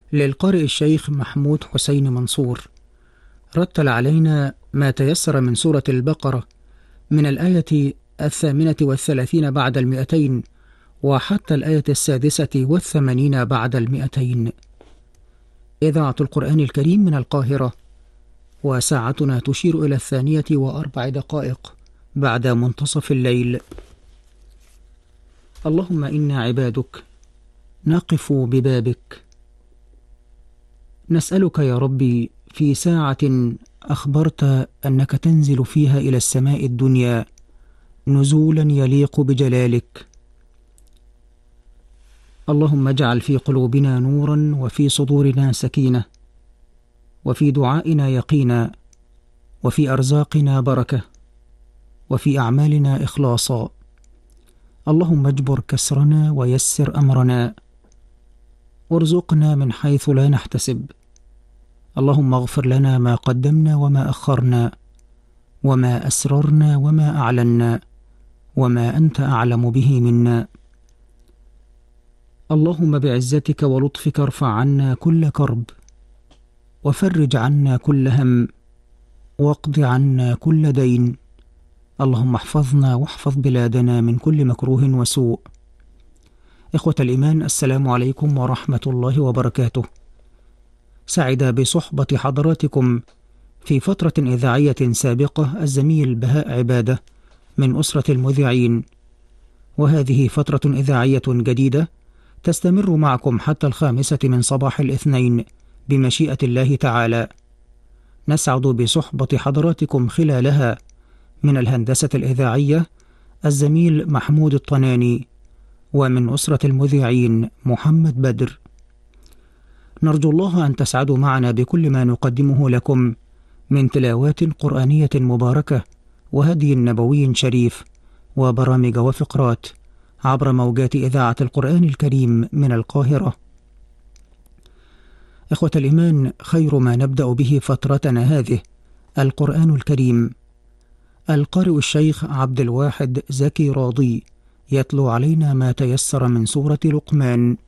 للقارئ الشيخ محمود حسين منصور. رتل علينا ما تيسر من سورة البقرة من الآية 38 بعد 200 وحتى الآية 86 بعد 200. إذاعة القرآن الكريم من القاهرة، وساعتنا تشير إلى 2:04 بعد منتصف الليل. اللهم إنا عبادك نقف ببابك، نسألك يا ربي في ساعة أخبرت أنك تنزل فيها إلى السماء الدنيا نزولا يليق بجلالك. اللهم اجعل في قلوبنا نورا، وفي صدورنا سكينة، وفي دعائنا يقينا، وفي أرزاقنا بركة، وفي أعمالنا إخلاصا. اللهم اجبر كسرنا ويسر أمرنا، وارزقنا من حيث لا نحتسب. اللهم اغفر لنا ما قدمنا وما أخرنا، وما أسررنا وما أعلنا، وما أنت أعلم به منا. اللهم بعزتك ولطفك ارفع عنا كل كرب، وفرج عنا كل هم، واقض عنا كل دين. اللهم احفظنا واحفظ بلادنا من كل مكروه وسوء. إخوة الإيمان، السلام عليكم ورحمة الله وبركاته. سعد بصحبة حضراتكم في فترة إذاعية سابقة الزميل بهاء عبادة من أسرة المذيعين، وهذه فترة إذاعية جديدة تستمر معكم حتى 5 من صباح الاثنين بمشيئة الله تعالى. نسعد بصحبة حضراتكم خلالها من الهندسة الإذاعية الزميل محمود الطناني، ومن أسرة المذيعين محمد بدر. نرجو الله أن تسعدوا معنا بكل ما نقدمه لكم من تلاوات قرآنية مباركة وهدي نبوي شريف وبرامج وفقرات عبر موجات إذاعة القرآن الكريم من القاهرة. إخوة الإيمان، خير ما نبدأ به فترتنا هذه القرآن الكريم. القارئ الشيخ عبد الواحد زكي راضي يتلو علينا ما تيسر من سورة لقمان.